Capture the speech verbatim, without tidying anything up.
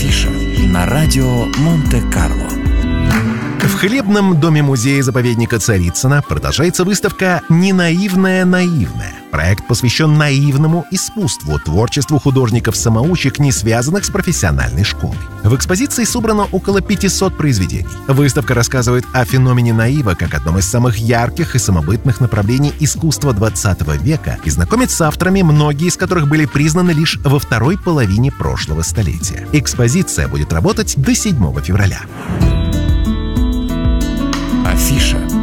Афиша на радио Монте-Карло. В хлебном доме музея-заповедника Царицына продолжается выставка «Ненаивное наивное». Проект посвящен наивному искусству, творчеству художников-самоучек, не связанных с профессиональной школой. В экспозиции собрано около пятисот произведений. Выставка рассказывает о феномене наива как одном из самых ярких и самобытных направлений искусства двадцатого века и знакомит с авторами, многие из которых были признаны лишь во второй половине прошлого столетия. Экспозиция будет работать до седьмого февраля. Афиша.